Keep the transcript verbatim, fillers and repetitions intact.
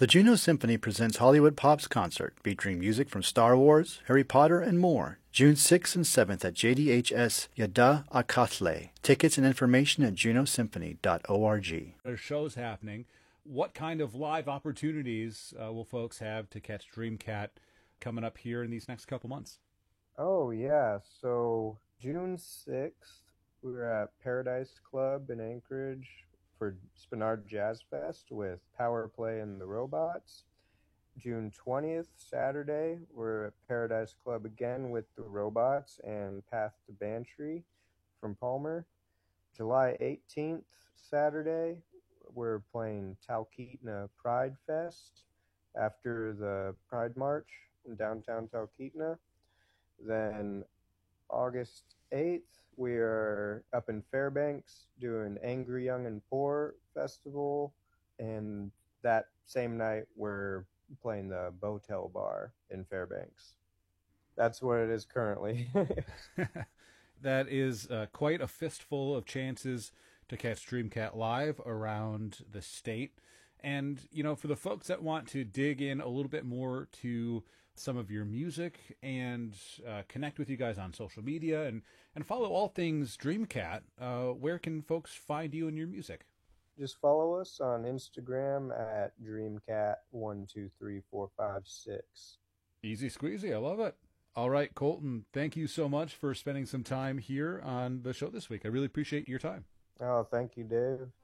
The Juno Symphony presents Hollywood Pop's concert, featuring music from Star Wars, Harry Potter, and more, June sixth and seventh at J D H S Yada Akatle. Tickets and information at juno symphony dot org. There's shows happening. What kind of live opportunities uh, will folks have to catch Dreamcat coming up here in these next couple months? Oh, yeah. So June sixth, we were at Paradise Club in Anchorage for Spinard Jazz Fest with Power Play and the Robots. June twentieth, Saturday, we're at Paradise Club again with the Robots and Path to Bantry from Palmer. July eighteenth, Saturday, we're playing Talkeetna Pride Fest after the Pride March in downtown Talkeetna. Then August eighth, we are up in Fairbanks doing Angry Young and Poor Festival. And that same night, we're playing the Botel Bar in Fairbanks. That's what it is currently. That is uh, quite a fistful of chances to catch Dreamcat live around the state. And, you know, for the folks that want to dig in a little bit more to some of your music and uh, connect with you guys on social media and, and follow all things Dreamcat, uh, where can folks find you and your music? Just follow us on Instagram at Dreamcat one two three four five six. Easy squeezy. I love it. All right, Colton, thank you so much for spending some time here on the show this week. I really appreciate your time. Oh, thank you, Dave.